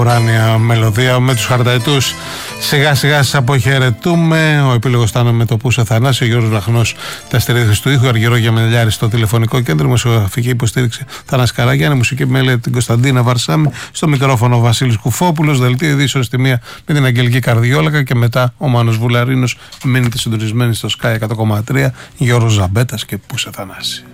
ουράνια μελωδία με τους Χαρταϊτούς. Σιγά σιγά σας αποχαιρετούμε. Ο επίλογος ήταν με το Πούσο Θανάση, ο Γιώργος Λαχνός τα στηρίδες του ήχου, Αργυρό Γιαμελιάρη στο τηλεφωνικό κέντρο, μουσιογραφική υποστήριξη Θανάση Καραγιάννη, μουσική μέλη την Κωνσταντίνα Βαρσάμι, στο μικρόφωνο ο Βασίλης Κουφόπουλος, δελτίο ειδήσεων στη μία με την Αγγελική Καρδιόλακα και μετά ο Μάνος Βουλαρίνος. Μείνετε συντονισμένοι στο Sky 100,3, Γιώργος Ζαμπέτας και Πούσο Θανάση.